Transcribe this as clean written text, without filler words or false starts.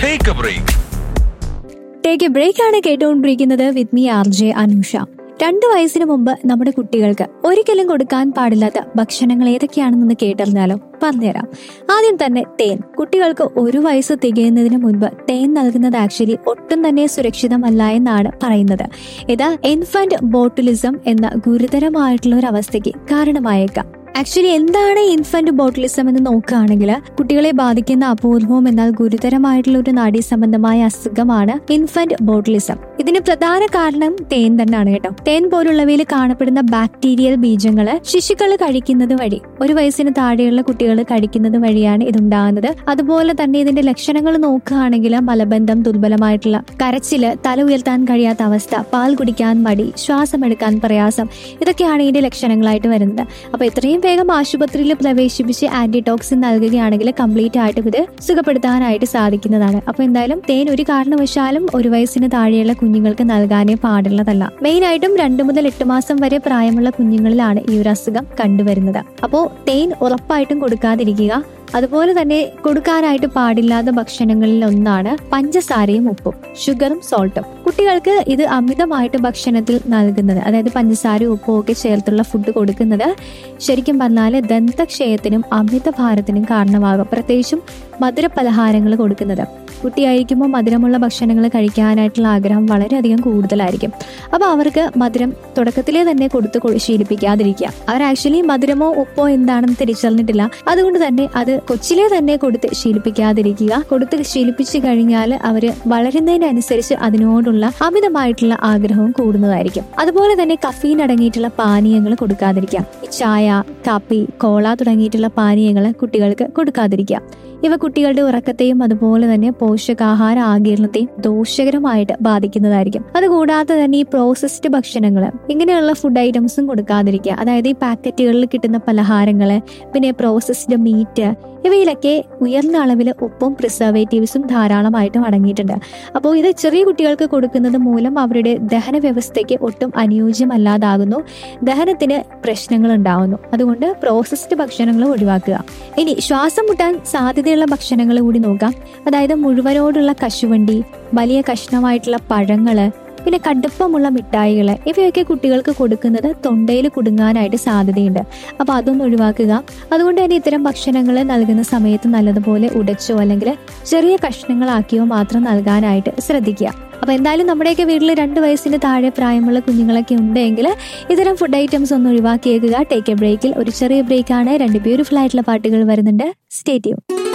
Take a break. Take A break ആണ് കേട്ടുകൊണ്ടിരിക്കുന്നത് with me R J Anusha. 2 വയസ്സിന് മുമ്പ് നമ്മുടെ കുട്ടികൾക്ക് ഒരിക്കലും കൊടുക്കാൻ പാടില്ലാത്ത ഭക്ഷണങ്ങൾ ഏതൊക്കെയാണെന്നൊന്ന് കേട്ടറിഞ്ഞാലോ? പറഞ്ഞുതരാം. ആദ്യം തന്നെ തേൻ. കുട്ടികൾക്ക് 1 വയസ്സ് തികയുന്നതിന് മുൻപ് തേൻ നൽകുന്നത് ആക്ച്വലി ഒട്ടും തന്നെ സുരക്ഷിതമല്ല എന്നാണ് പറയുന്നത്. ഇത് ഇൻഫന്റ് ബോട്ടുലിസം എന്ന ഗുരുതരമായിട്ടുള്ള ഒരു അവസ്ഥയ്ക്ക് കാരണമായേക്കാം. ആക്ച്വലി എന്താണ് ഇൻഫന്റ് ബോട്ടുലിസം എന്ന് നോക്കുകയാണെങ്കിൽ, കുട്ടികളെ ബാധിക്കുന്ന അപൂർവവും എന്നാൽ ഗുരുതരമായിട്ടുള്ള ഒരു നാഡീ സംബന്ധമായ അസുഖമാണ് ഇൻഫന്റ് ബോട്ടുലിസം. ഇതിന് പ്രധാന കാരണം തേൻ തന്നെയാണ് കേട്ടോ. തേൻ പോലുള്ളവയിൽ കാണപ്പെടുന്ന ബാക്ടീരിയൽ ബീജങ്ങള് ശിശുക്കൾ കഴിക്കുന്നത് വഴി, 1 വയസ്സിന് താഴെയുള്ള കുട്ടികൾ കഴിക്കുന്നത് വഴിയാണ് ഇതുണ്ടാകുന്നത്. അതുപോലെ തന്നെ ഇതിന്റെ ലക്ഷണങ്ങൾ നോക്കുകയാണെങ്കിൽ മലബന്ധം, ദുർബലമായിട്ടുള്ള കരച്ചില്, തല ഉയർത്താൻ കഴിയാത്ത അവസ്ഥ, പാൽ കുടിക്കാൻ മടി, ശ്വാസമെടുക്കാൻ പ്രയാസം, ഇതൊക്കെയാണ് ഇതിന്റെ ലക്ഷണങ്ങളായിട്ട് വരുന്നത്. അപ്പൊ എത്രയും വേഗം ആശുപത്രിയിൽ പ്രവേശിപ്പിച്ച് ആന്റിടോക്സിൻ നൽകുകയാണെങ്കിൽ കംപ്ലീറ്റ് ആയിട്ടും ഇത് സുഖപ്പെടുത്താനായിട്ട് സാധിക്കുന്നതാണ്. അപ്പൊ എന്തായാലും തേൻ ഒരു കാരണവശാലും 1 വയസ്സിന് താഴെയുള്ള കുഞ്ഞുങ്ങൾക്ക് നൽകാനേ പാടുള്ളതല്ല. മെയിൻ ആയിട്ടും 2 മുതൽ 8 മാസം വരെ പ്രായമുള്ള കുഞ്ഞുങ്ങളിലാണ് ഈ ഒരു അസുഖം കണ്ടുവരുന്നത്. അപ്പോ തേൻ ഉറപ്പായിട്ടും കൊടുക്കാതിരിക്കുക. അതുപോലെ തന്നെ കൊടുക്കാനായിട്ട് പാടില്ലാത്ത ഭക്ഷണങ്ങളിൽ ഒന്നാണ് പഞ്ചസാരയും ഉപ്പും, ഷുഗറും സോൾട്ടും. കുട്ടികൾക്ക് ഇത് അമിതമായിട്ട് ഭക്ഷണത്തിൽ നൽകുന്നത്, അതായത് പഞ്ചസാരയും ഉപ്പും ഒക്കെ ചേർത്തുള്ള ഫുഡ് കൊടുക്കുന്നത് ശരിക്കും പറഞ്ഞാൽ ദന്തക്ഷയത്തിനും അമിതഭാരത്തിനും കാരണമാകും. പ്രത്യേകിച്ചും മധുര പലഹാരങ്ങൾ കൊടുക്കുന്നത്. കുട്ടിയായിരിക്കുമ്പോൾ മധുരമുള്ള ഭക്ഷണങ്ങൾ കഴിക്കാനായിട്ടുള്ള ആഗ്രഹം വളരെയധികം കൂടുതലായിരിക്കും. അപ്പൊ അവർക്ക് മധുരം തുടക്കത്തിലേ തന്നെ കൊടുത്ത് ശീലിപ്പിക്കാതിരിക്കുക. അവർ ആക്ച്വലി മധുരമോ ഉപ്പോ എന്താണെന്ന് തിരിച്ചറിഞ്ഞിട്ടില്ല. അതുകൊണ്ട് തന്നെ അത് കൊച്ചിലെ തന്നെ കൊടുത്ത് ശീലിപ്പിക്കാതിരിക്കുക. കൊടുത്ത് ശീലിപ്പിച്ചു കഴിഞ്ഞാൽ അവര് വളരുന്നതിനനുസരിച്ച് അതിനോടുള്ള അമിതമായിട്ടുള്ള ആഗ്രഹവും കൂടുന്നതായിരിക്കും. അതുപോലെ തന്നെ കഫീൻ അടങ്ങിയിട്ടുള്ള പാനീയങ്ങൾ കൊടുക്കാതിരിക്കാം. ചായ, കാപ്പി, കോള തുടങ്ങിയിട്ടുള്ള പാനീയങ്ങൾ കുട്ടികൾക്ക് കൊടുക്കാതിരിക്കുക. ഇവ കുട്ടികളുടെ ഉറക്കത്തെയും അതുപോലെ തന്നെ പോഷകാഹാര ആഗിരണത്തെയും ദോഷകരമായിട്ട് ബാധിക്കുന്നതായിരിക്കും. അതുകൂടാതെ തന്നെ ഈ പ്രോസസ്ഡ് ഭക്ഷണങ്ങൾ, ഇങ്ങനെയുള്ള ഫുഡ് ഐറ്റംസും കൊടുക്കാതിരിക്കുക. അതായത് ഈ പാക്കറ്റുകളിൽ കിട്ടുന്ന പലഹാരങ്ങള്, പിന്നെ പ്രോസസ്ഡ് മീറ്റ്, ഇവയിലൊക്കെ ഉയർന്ന അളവിൽ ഉപ്പും പ്രിസർവേറ്റീവ്സും ധാരാളമായിട്ടും അടങ്ങിയിട്ടുണ്ട്. അപ്പോൾ ഇത് ചെറിയ കുട്ടികൾക്ക് കൊടുക്കുന്നത് മൂലം അവരുടെ ദഹന വ്യവസ്ഥയ്ക്ക് ഒട്ടും അനുയോജ്യമല്ലാതാകുന്നു. ദഹനത്തിന് പ്രശ്നങ്ങൾ ഉണ്ടാകുന്നു. അതുകൊണ്ട് പ്രോസസ്ഡ് ഭക്ഷണങ്ങൾ ഒഴിവാക്കുക. ഇനി ശ്വാസം മുട്ടാൻ സാധ്യതയുള്ള ഭക്ഷണങ്ങൾ കൂടി നോക്കാം. അതായത് മുഴുവനോടുള്ള കശുവണ്ടി, വലിയ കഷ്ണമായിട്ടുള്ള പഴങ്ങള്, പിന്നെ കടുപ്പമുള്ള മിഠായികള്, ഇവയൊക്കെ കുട്ടികൾക്ക് കൊടുക്കുന്നത് തൊണ്ടയിൽ കുടുങ്ങാനായിട്ട് സാധ്യതയുണ്ട്. അപ്പൊ അതൊന്നും ഒഴിവാക്കുക. അതുകൊണ്ട് തന്നെ ഇത്തരം ഭക്ഷണങ്ങൾ നൽകുന്ന സമയത്ത് നല്ലതുപോലെ ഉടച്ചോ അല്ലെങ്കിൽ ചെറിയ കഷ്ണങ്ങളാക്കിയോ മാത്രം നൽകാനായിട്ട് ശ്രദ്ധിക്കുക. അപ്പൊ എന്തായാലും നമ്മുടെയൊക്കെ വീട്ടിൽ 2 വയസ്സിന് താഴെ പ്രായമുള്ള കുഞ്ഞുങ്ങളൊക്കെ ഉണ്ടെങ്കിൽ ഇത്തരം ഫുഡ് ഐറ്റംസ് ഒന്ന് ഒഴിവാക്കിയേക്കുക. ടേക്ക് എ ബ്രേക്കിൽ ഒരു ചെറിയ ബ്രേക്കാണ്. 2 ബ്യൂട്ടിഫുൾ ആയിട്ടുള്ള പാട്ടുകൾ വരുന്നുണ്ട്. Stay tune.